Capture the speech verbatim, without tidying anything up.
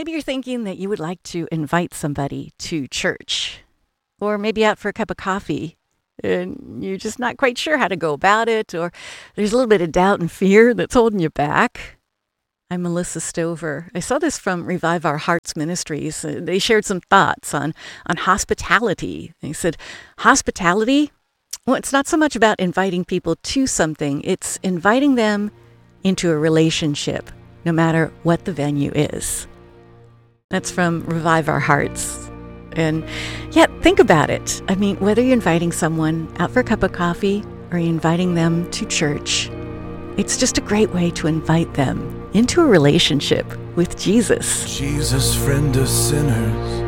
Maybe you're thinking that you would like to invite somebody to church, or maybe out for a cup of coffee, and you're just not quite sure how to go about it, or there's a little bit of doubt and fear that's holding you back. I'm Melissa Stover. I saw this from Revive Our Hearts Ministries. Uh, They shared some thoughts on, on hospitality. They said, hospitality, well, it's not so much about inviting people to something, it's inviting them into a relationship, no matter what the venue is. That's from Revive Our Hearts. And yeah, think about it. I mean, whether you're inviting someone out for a cup of coffee or you're inviting them to church, it's just a great way to invite them into a relationship with Jesus. Jesus, friend of sinners.